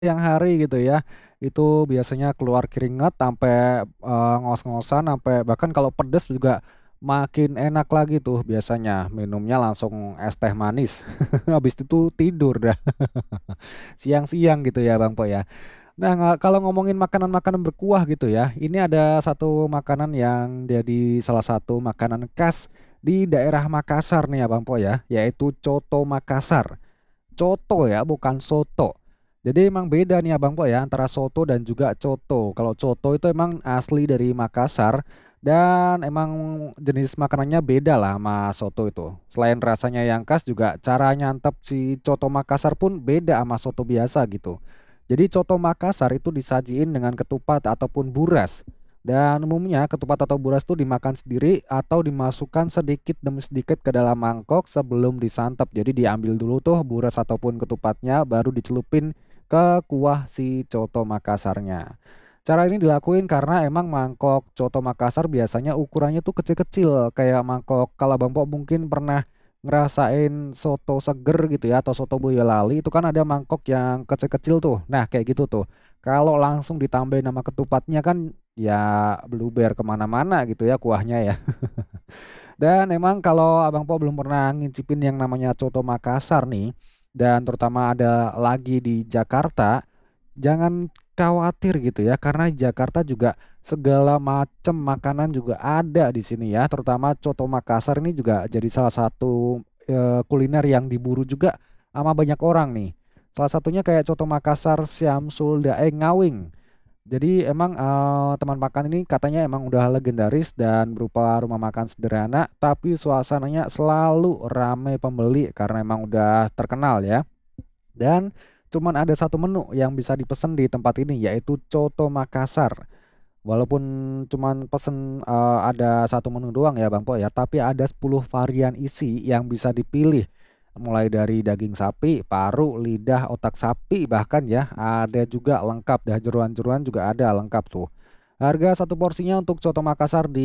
siang hari gitu ya, itu biasanya keluar keringat sampai, ngos-ngosan, sampai bahkan kalau pedes juga makin enak lagi tuh biasanya, minumnya langsung es teh manis, habis itu tidur dah, siang-siang gitu ya, Bang Po, ya. Nah, kalau ngomongin makanan-makanan berkuah gitu ya, ini ada satu makanan yang jadi salah satu makanan khas di daerah Makassar nih ya, Bang Po, ya, yaitu coto Makassar. Coto ya, bukan soto. Jadi emang beda nih Abang Po ya antara soto dan juga coto. Kalau coto itu emang asli dari Makassar dan emang jenis makanannya beda lah sama soto itu. Selain rasanya yang khas juga cara nyantap si coto Makassar pun beda sama soto biasa gitu. Jadi coto Makassar itu disajiin dengan ketupat ataupun buras. Dan umumnya ketupat atau buras itu dimakan sendiri atau dimasukkan sedikit demi sedikit ke dalam mangkok sebelum disantap. Jadi diambil dulu tuh buras ataupun ketupatnya baru dicelupin ke kuah si coto Makassarnya. Cara ini dilakuin karena emang mangkok coto Makassar biasanya ukurannya tuh kecil-kecil kayak mangkok kalau Bang Po mungkin pernah ngerasain soto seger gitu ya atau soto Boyolali itu kan ada mangkok yang kecil-kecil tuh. Nah kayak gitu tuh. Kalau langsung ditambahin nama ketupatnya kan ya bluber kemana-mana gitu ya kuahnya ya. Dan emang kalau Abang Po belum pernah ngicipin yang namanya coto Makassar nih, dan terutama ada lagi di Jakarta, jangan khawatir gitu ya, karena di Jakarta juga segala macam makanan juga ada di sini ya, terutama coto Makassar ini juga jadi salah satu kuliner yang diburu juga sama banyak orang nih. Salah satunya kayak coto Makassar Syamsul Daeng Ngawing. Jadi emang, teman makan ini katanya emang udah legendaris dan berupa rumah makan sederhana, tapi suasananya selalu ramai pembeli karena emang udah terkenal ya. Dan cuman ada satu menu yang bisa dipesen di tempat ini yaitu coto Makassar. Walaupun cuman pesen, ada satu menu doang ya Bang Po ya, tapi ada 10 varian isi yang bisa dipilih. Mulai dari daging sapi, paru, lidah, otak sapi bahkan ya, ada juga lengkap dah jeroan-jeroan juga ada lengkap tuh. Harga satu porsinya untuk coto Makassar di,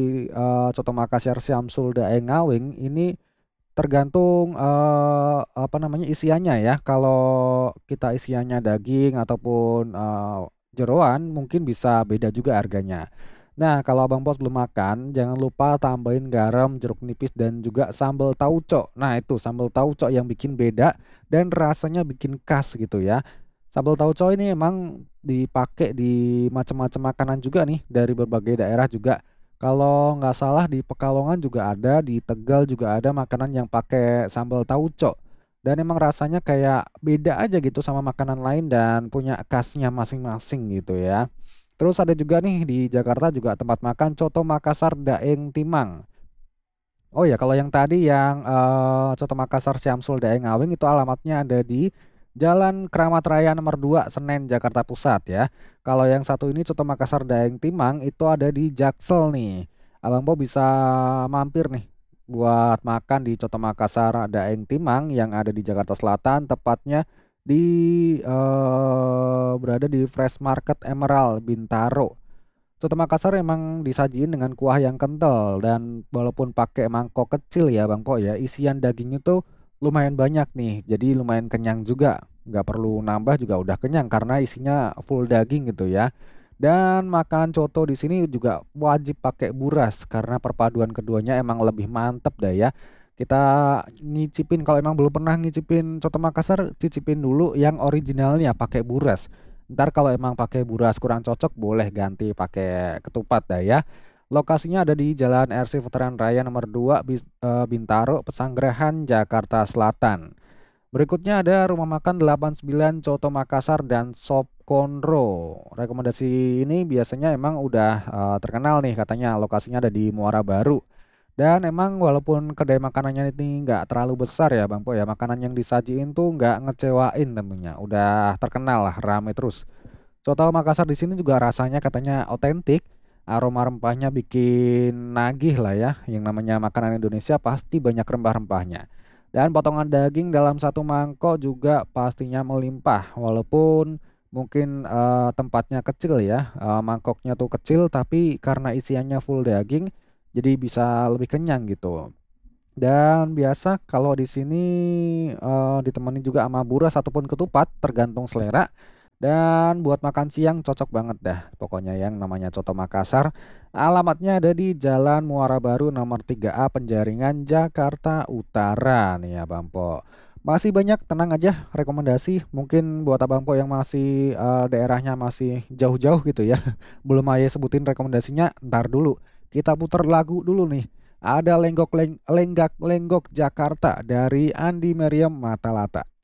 Coto Makassar Syamsul Daeng Ngawing ini tergantung, apa namanya, isiannya ya. Kalau kita isiannya daging ataupun, jeroan mungkin bisa beda juga harganya. Nah, kalau Abang Bos belum makan, jangan lupa tambahin garam, jeruk nipis, dan juga sambal tauco. Nah, itu sambal tauco yang bikin beda dan rasanya bikin khas gitu ya. Sambal tauco ini emang dipakai di macam-macam makanan juga nih dari berbagai daerah juga. Kalau nggak salah di Pekalongan juga ada, di Tegal juga ada makanan yang pakai sambal tauco. Dan emang rasanya kayak beda aja gitu sama makanan lain dan punya khasnya masing-masing gitu ya. Terus ada juga nih di Jakarta juga tempat makan Coto Makassar Daeng Timang. Oh ya, kalau yang tadi yang Coto Makassar Syamsul Daeng Ngawing itu alamatnya ada di Jalan Keramat Raya nomor 2 Senen, Jakarta Pusat ya. Kalau yang satu ini Coto Makassar Daeng Timang itu ada di Jaksel nih. Abang Po bisa mampir nih buat makan di Coto Makassar Daeng Timang yang ada di Jakarta Selatan, tepatnya di berada di Fresh Market Emerald Bintaro. Soto Makassar emang disajiin dengan kuah yang kental dan walaupun pakai mangkok kecil ya Bang Po ya, isian dagingnya tuh lumayan banyak nih. Jadi lumayan kenyang juga. Nggak perlu nambah juga udah kenyang karena isinya full daging gitu ya. Dan makan coto di sini juga wajib pakai buras karena perpaduan keduanya emang lebih mantep dah ya. Kita ngicipin kalau emang belum pernah ngicipin coto Makassar, cicipin dulu yang originalnya pakai buras. Ntar kalau emang pakai buras kurang cocok boleh ganti pakai ketupat dah ya. Lokasinya ada di Jalan RC Veteran Raya nomor 2 Bintaro, Pesanggerahan, Jakarta Selatan. Berikutnya ada Rumah Makan 89 Coto Makassar dan Sop Konro. Rekomendasi ini biasanya emang udah terkenal nih katanya lokasinya ada di Muara Baru. Dan emang walaupun kedai makanannya ini nggak terlalu besar ya Bang Po ya, makanan yang disajiin tuh nggak ngecewain tentunya. Udah terkenal lah, rame terus. Soto Makassar di sini juga rasanya katanya otentik. Aroma rempahnya bikin nagih lah ya. Yang namanya makanan Indonesia pasti banyak rempah-rempahnya. Dan potongan daging dalam satu mangkok juga pastinya melimpah. Walaupun mungkin tempatnya kecil ya. Mangkoknya tuh kecil tapi karena isiannya full daging jadi bisa lebih kenyang gitu. Dan biasa kalau di sini ditemani juga sama buras ataupun ketupat tergantung selera. Dan buat makan siang cocok banget dah. Pokoknya yang namanya Coto Makassar. Alamatnya ada di Jalan Muara Baru nomor 3A Penjaringan, Jakarta Utara nih ya Bang Po. Masih banyak, tenang aja, rekomendasi. Mungkin buat Abang Po yang masih daerahnya masih jauh-jauh gitu ya. Belum aja sebutin rekomendasinya, ntar dulu. Kita putar lagu dulu nih. Ada Lenggak Lenggok Jakarta dari Andi Meriam Matalata.